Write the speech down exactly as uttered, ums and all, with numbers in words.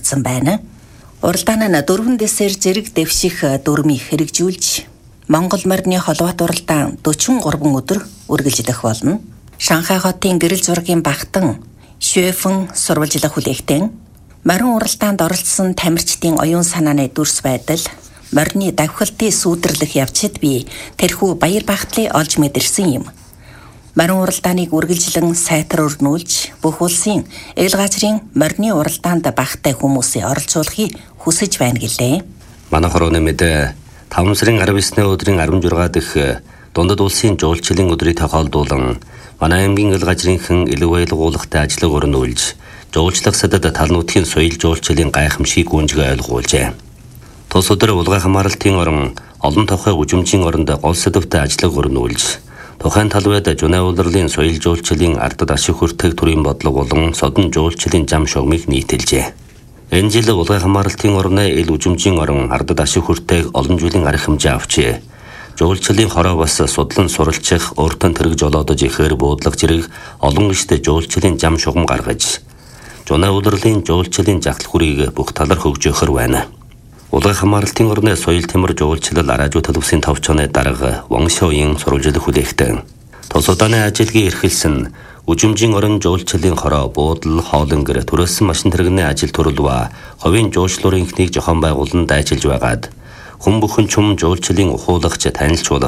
явагдсан байна. Уралдаан нь дөрвөн дэсээр зэрэг дэвших дүрмийг хэрэгжүүлж, Монгол морины холбоот уралдаан дөрвөн өдөр үргэлжлэх болно. Шанхай хотын гэрэл зургийн багтан Швэфэн сурвалжлах хүлээгтэн морин уралдаанд оролцсон тамирчдын оюун санааны дүрс байдал, морины давхилтын сүйдэрлэх явцад би тэрхүү баяр багтлыг олж мэдэрсэн юм. Морин уралдааныг үргэлжлэн сайтар өрнүүлж, бүх улсын эл газрын морины уралдаанд багтай хүмүүсийг оролцуулахыг хүсэж байна гэлээ. Манай хорооны мэдээ таван сарын арав есний өдрийн арван жургаа дэх дундад улсын жуулчлалын өдрийг тохиолдуулан манай аймгийн эл газрынхан элэг байлгуулахтай ажлыг өрнүүлж, жуулчлах садад тал нутгийн соёл жуулчлалын гайхамшиг гүнжгээ ойлгуулжээ. Тус өдөр улгай хамааралтын орон олон тохой гүжимжийн оронд гол сэдвтэй ажлыг өрнүүлж, тухайн талбайд Жунай улирлын соёл жуулчлалын ардад ашиг хүртэх төрийн бодлого болон содон жуулчлалын зам шугамыг нийтэлжээ. Энэ жил улгай хамааралтын орны эл гүжимжийн орон ардад ашиг хүртэх олон жилийн арга хэмжээ авчээ. Жуулчлалын хороо бас судлан суралцах, өөртөө тэрэг жолоодож ихээр буудлага зэрэг олон гиштэй жуулчлалын зам шугам гаргаж, Жунай улирлын жуулчлалын загтал хүрийг бүх талаар хөгжөөхөр байна. Улгай хамааралтын орны соёл тэмэр жуулчлал араажуу төлөвсийн товчооны дарга Воншогийн сурвалжлах хүлээгтэн. Тус удааны ажилгийн эрхэлсэн Үжимжийн орон жуулчлалын хороо, буудал, хоолонгэр, төрөөсөн машин тэрэгний ажил төрөлва ховийн жуулчлалын эхнийг зохион байгуулан дайчилж байгаад хүн бүхэн чум жуулчлалын ухуулагч танилцуулах